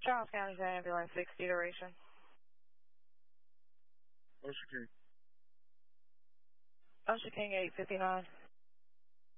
Charles County Ambulance 60 duration. Ocean King. Ocean King 859.